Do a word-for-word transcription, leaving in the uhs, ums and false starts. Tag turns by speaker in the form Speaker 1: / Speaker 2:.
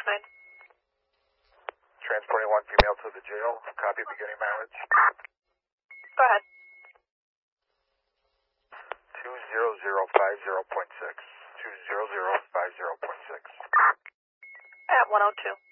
Speaker 1: nine.
Speaker 2: Transporting one female to the jail. Copy beginning mileage.
Speaker 1: Go ahead.
Speaker 2: two zero zero five zero point six. two zero zero five zero point six.
Speaker 1: At one oh two.